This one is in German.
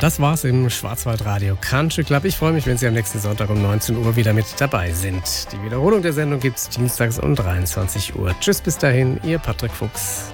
das war's im Schwarzwaldradio Country Club. Ich freue mich, wenn Sie am nächsten Sonntag um 19 Uhr wieder mit dabei sind. Die Wiederholung der Sendung gibt's dienstags um 23 Uhr. Tschüss, bis dahin, Ihr Patrick Fuchs.